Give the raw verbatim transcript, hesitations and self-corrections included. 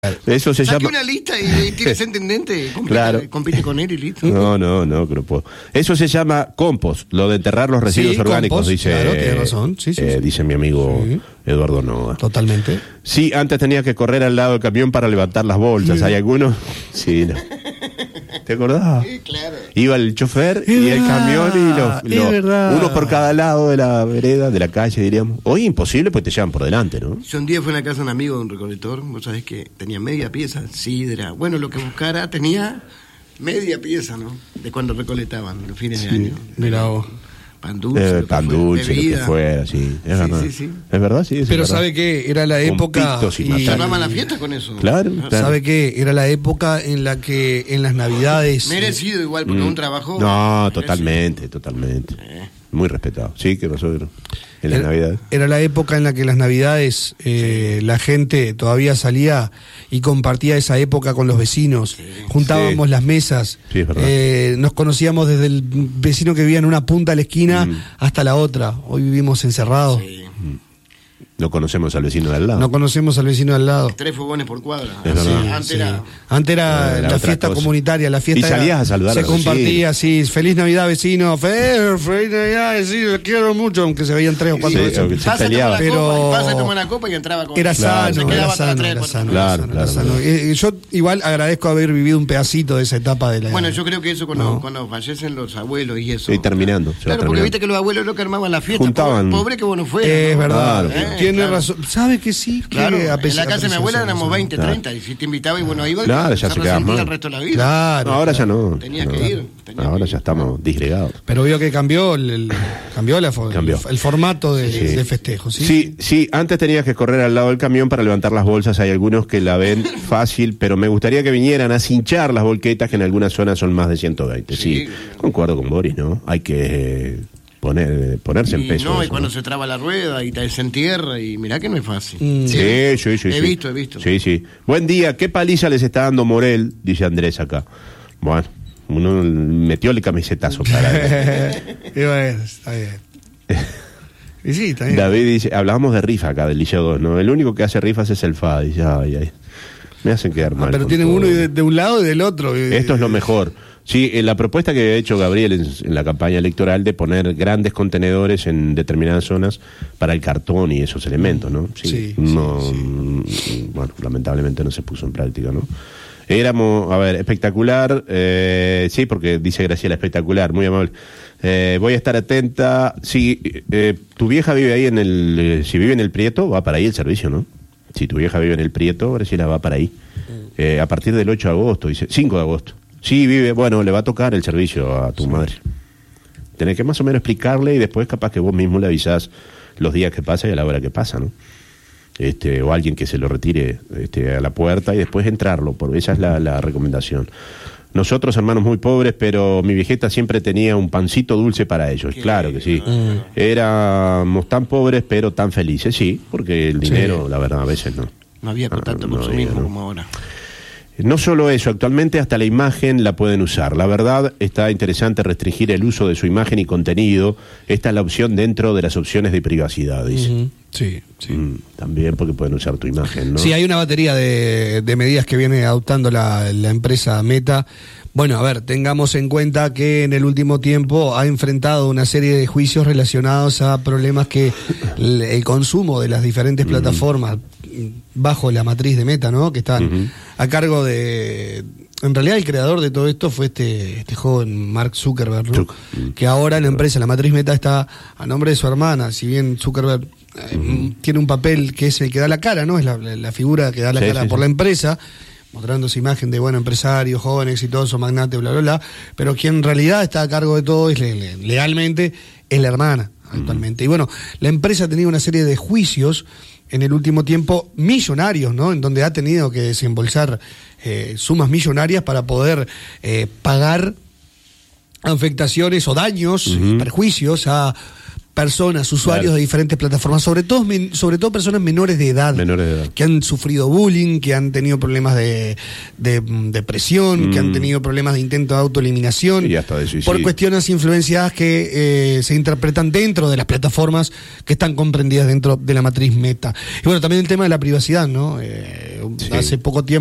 Eso se Saque llama... una lista y tiene ese intendente, compite, Claro. compite con él y listo. No, no, no, que no puedo. Eso se llama compost, lo de enterrar los residuos Sí, orgánicos, compost, dice, claro, tiene razón. Sí, sí, eh, sí. dice mi amigo Sí. Eduardo Nova. Totalmente. Sí, antes tenía que correr al lado del camión para levantar las bolsas. ¿Hay algunos? Sí, no. ¿Te acordás? Sí, claro. Iba el chofer Es y el verdad, camión y los, es los- verdad. uno por cada lado de la vereda, de la calle, diríamos. Hoy imposible, pues te llevan por delante, ¿no? Yo un día fui a la casa de un amigo de un recolector, vos sabés que tenía media pieza, sidra, bueno, lo que buscara tenía media pieza, ¿no? De cuando recolectaban, los fines de año. Mirá vos. Pan dulce, Eh, lo que pan fuera, dulce, lo que bebida. fuera, sí. Es Sí, verdad. sí, sí. Es verdad, sí. es Pero verdad. ¿sabe qué? Era la Con época... pitos y y- mataron. Armaban la fiesta con eso. Claro, claro. ¿Sabe qué? Era la época en la que en las Navidades... Merecido igual, porque Mm. un trabajo... No, merecido. totalmente, totalmente. Eh. Muy respetado. Sí, ¿qué pasó? En la Era, Navidad. era la época en la que las Navidades eh, la gente todavía salía y compartía esa época con los vecinos. Juntábamos Sí. las mesas. Sí, es verdad. eh, nos conocíamos desde el vecino que vivía en una punta de la esquina Mm. hasta la otra. Hoy vivimos encerrados. Sí. No conocemos al vecino de al lado. No conocemos al vecino al lado. Tres fogones por cuadra. Es verdad. Sí, antes Sí. era... Antes era Era la otra fiesta cosa. comunitaria, la fiesta Y salías era- a saludar se a los compartía, sí, feliz Navidad vecino, feliz, feliz Navidad vecino, lo quiero mucho, aunque se veían tres o cuatro Sí, veces. aunque se Pasa a tomar peleaba. la Pero- copa, y pasa a tomar la copa y entraba con... Era Claro, sano, se era quedaba hasta sano, tres, era cuatro. sano, Claro, era sano, era claro, sano. claro. Eh, Yo igual agradezco haber vivido un pedacito de esa etapa de la... Bueno, yo creo que eso cuando, No. cuando fallecen los abuelos y eso. Y terminando, se va Claro, porque terminando. viste que los abuelos lo que armaban la fiesta. Juntaban. Pobre, pobre que vos no fueras. Es ¿no? verdad, Claro, Eh, tiene claro. razón. ¿Sabe que sí? Que Claro, aprecia- en la casa de mi abuela apreciación, éramos ¿no? veinte, Claro. treinta, y si te invitaba y bueno, iba, Claro, ya se quedaba resentía más. el resto de la vida. Claro. No, ahora ya no. Tenía No. que ir. tenía Ahora que ir. ya estamos disgregados. Pero vio que cambió el, el- cambió, la, fo- Cambió. el formato de, Sí. de festejo, ¿sí? Sí, sí, antes tenías que correr al lado del camión para levantar las bolsas. Hay algunos que la ven fácil, pero me gustaría que vinieran a cinchar las volquetas, que en algunas zonas son más de ciento veinte. Sí, Sí. concuerdo con Boris, ¿no? Hay que eh, poner, ponerse en Y peso. no, y eso, cuando ¿no? se traba la rueda y te- se entierra, y mirá que no es fácil. Mm. Sí, sí, sí. He sí. visto, he visto. Sí, sí. Buen día, ¿qué paliza les está dando Morel? Dice Andrés acá. Bueno, uno metió el camisetazo para Y bueno, está bien. Y sí, está bien. David dice, hablábamos de rifa acá del Liceo dos, ¿no? El único que hace rifas es el F A. Dice, ay, ay. Me hacen quedar Ah, mal. pero con tienen todo. uno y de, de un lado y del otro. Esto es lo mejor. Sí, en la propuesta que había hecho Gabriel en, en la campaña electoral de poner grandes contenedores en determinadas zonas para el cartón y esos elementos, ¿no? Sí, no, sí, mm, Bueno, lamentablemente no se puso en práctica, ¿no? Éramos, a ver, espectacular, eh, sí, porque dice Graciela, espectacular, muy amable. Eh, voy a estar atenta. Si eh, tu vieja vive ahí en el, eh, si vive en el Prieto, va para ahí el servicio, ¿no? Si tu vieja vive en el Prieto, Graciela va para ahí. Eh, a partir del ocho de agosto, dice, cinco de agosto. Sí, vive, bueno, le va a tocar el servicio a tu madre. Tenés que más o menos explicarle y después capaz que vos mismo le avisás los días que pasa y a la hora que pasa, ¿no? Este, o alguien que se lo retire este, a la puerta y después entrarlo, porque esa es la, la recomendación. Nosotros, hermanos muy pobres, pero mi viejita siempre tenía un pancito dulce para ellos, Qué claro que sí. lindo. Éramos tan pobres, pero tan felices, sí, porque el dinero, la verdad, a veces no. No había No, tanto no consumismo había, no. como ahora. No solo eso, actualmente hasta la imagen la pueden usar. La verdad, está interesante restringir el uso de su imagen y contenido. Esta es la opción dentro de las opciones de privacidad, dice. Ujú. Sí, sí. Mm, también porque pueden usar tu imagen, ¿no? Sí, hay una batería de, de medidas que viene adoptando la, la empresa Meta. Bueno, a ver, tengamos en cuenta que en el último tiempo ha enfrentado una serie de juicios relacionados a problemas que el, el consumo de las diferentes plataformas bajo la matriz de Meta, ¿no? Que están Ujú. a cargo de... En realidad el creador de todo esto fue este, este joven Mark Zuckerberg, ¿no? Zuck. Que ahora la empresa, la matriz Meta, está a nombre de su hermana. Si bien Zuckerberg eh, Ujú. tiene un papel que es el que da la cara, ¿no? Es la, la- la figura que da la Sí, cara sí, por sí. la empresa, mostrando esa imagen de buen empresario, joven, exitoso, magnate, bla, bla, bla. Pero quien en realidad está a cargo de todo es le- le- legalmente es la hermana actualmente. Y bueno, la empresa ha tenido una serie de juicios en el último tiempo millonarios, ¿no? En donde ha tenido que desembolsar eh, sumas millonarias para poder eh, pagar afectaciones o daños, Ujú. perjuicios a personas, usuarios Claro. de diferentes plataformas, sobre todo, men- sobre todo personas menores de edad, Menores de edad. que han sufrido bullying, que han tenido problemas de, de, mm, depresión, Mm. que han tenido problemas de intento de autoeliminación, Y hasta de suicidio. por cuestiones influenciadas que eh, se interpretan dentro de las plataformas que están comprendidas dentro de la matriz Meta. Y bueno, también el tema de la privacidad, ¿no? Eh, Sí. Hace poco tiempo